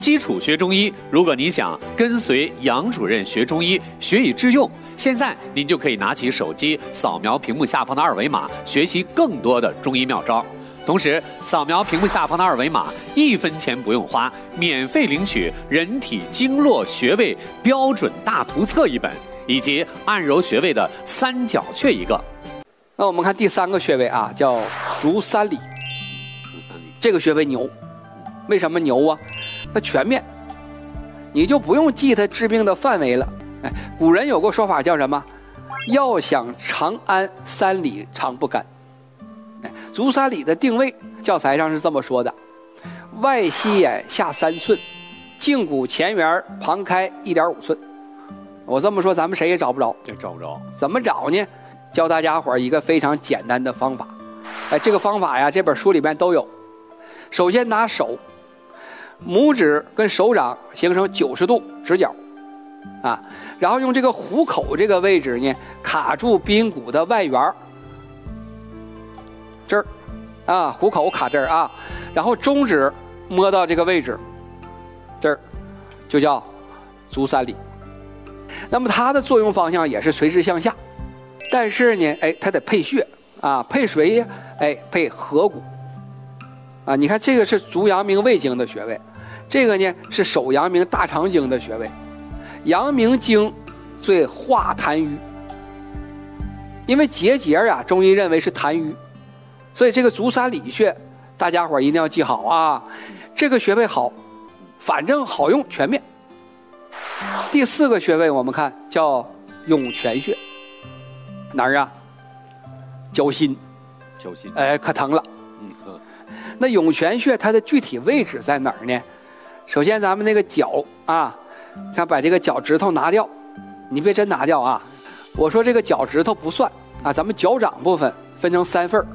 基础学中医，如果你想跟随杨主任学中医，学以致用，现在您就可以拿起手机，扫描屏幕下方的二维码，学习更多的中医妙招。同时，扫描屏幕下方的二维码，1分钱不用花，免费领取人体经络穴位标准大图册1本，以及按揉穴位的3角穴1个。 那我们看第3个穴位啊，叫足三里。这个穴位牛，为什么牛啊？它全面，你就不用记它治病的范围了。哎，古人有个说法叫什么？要想长安，3里长不干。哎，足三里的定位，教材上是这么说的：外膝眼下3寸，胫骨前缘旁开1.5寸。我这么说，咱们谁也找不着。 这找不着， 怎么找呢？教大家伙一个非常简单的方法。哎，这个方法呀，这本书里面都有。首先拿手，拇指跟手掌形成90度直角，啊，然后用这个虎口这个位置呢，卡住髌骨的外缘，这儿，啊，虎口卡这儿啊，然后中指摸到这个位置，这儿，就叫足三里。那么它的作用方向也是垂直向下，但是呢，哎，它得配穴啊，配谁呀？哎，配合谷。啊，你看这个是足阳明胃经的穴位，这个呢是手阳明大肠经的穴位。阳明经最化痰瘀，因为结节啊，中医认为是痰瘀，所以这个足三里穴大家伙一定要记好啊。这个穴位好，反正好用，全面。第4个穴位我们看叫涌泉穴，哪儿啊？脚心， 脚心， 哎，可疼了。那涌泉穴它的具体位置在哪儿呢？首先咱们那个脚啊，看把这个脚趾头拿掉，你别真拿掉啊。我说这个脚趾头不算啊，咱们脚掌部分分成3份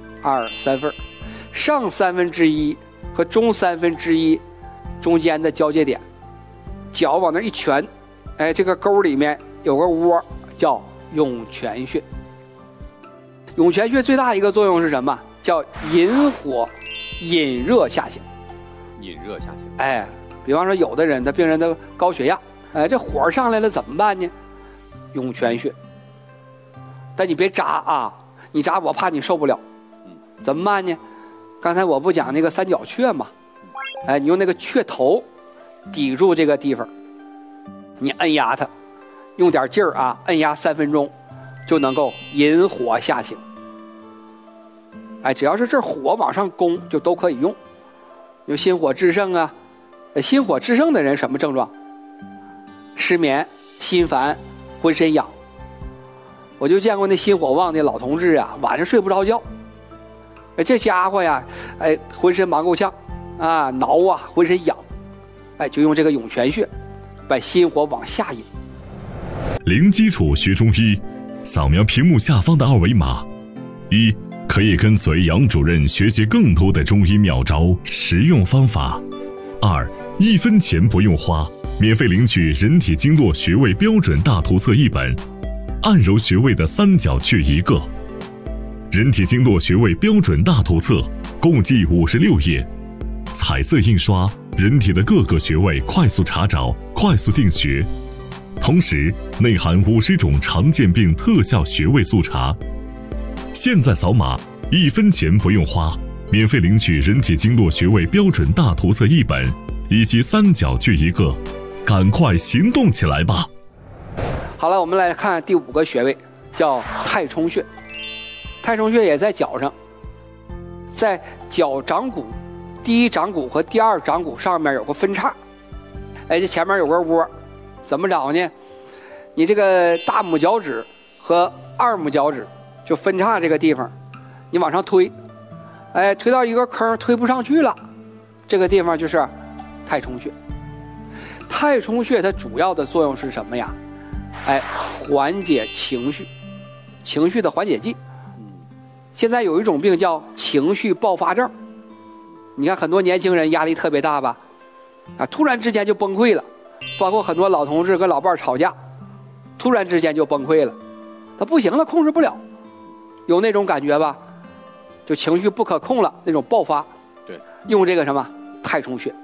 ，2、3份，上1/3和中1/3中间的交界点，脚往那一拳，哎，这个沟里面有个窝叫涌泉穴。涌泉穴最大一个作用是什么？叫引火引热下行。 引热下行， 哎，比方说有的人的病人的高血压，哎，这火上来了怎么办呢？涌泉穴。但你别扎啊，你扎我怕你受不了。怎么办呢？刚才我不讲那个3角穴吗？哎，你用那个穴头抵住这个地方，你按压它，用点劲儿啊，按压3分钟，就能够引火下行。哎，只要是这火往上攻，就都可以用。有心火炽盛啊，心火炽盛的人什么症状？失眠、心烦、浑身痒。我就见过那心火旺的老同志啊，晚上睡不着觉。哎，这家伙呀，哎，浑身忙够呛啊，挠啊，浑身痒。哎，就用这个涌泉穴，把心火往下引。 零基础学中医，扫描屏幕下方的二维码。1. 可以跟随杨主任学习更多的中医妙招、实用方法。2. 1分钱不用花，免费领取人体经络穴位标准大图册1本，按揉穴位的3角穴1个。人体经络穴位标准大图册共计56页，彩色印刷，人体的各个穴位快速查找、快速定穴，同时内含50种常见病特效穴位速查。现在扫码，1分钱不用花，免费领取人体经络穴位标准大图册1本，以及3角穴1个，赶快行动起来吧！ 好了，我们来看第5个穴位，叫太冲穴。太冲穴也在脚上，在脚掌骨第1掌骨和第2掌骨上面有个分叉，哎，这前面有个窝，怎么找呢？你这个大拇脚趾和2拇脚趾就分叉这个地方，你往上推，哎，推到一个坑，推不上去了，这个地方就是太冲穴。太冲穴它主要的作用是什么呀？哎，缓解情绪，情绪的缓解剂。现在有一种病叫情绪爆发症，你看很多年轻人压力特别大吧，啊，突然之间就崩溃了，包括很多老同志跟老伴吵架，突然之间就崩溃了，他不行了，控制不了，有那种感觉吧？就情绪不可控了，那种爆发。 对， 用这个什么太冲穴。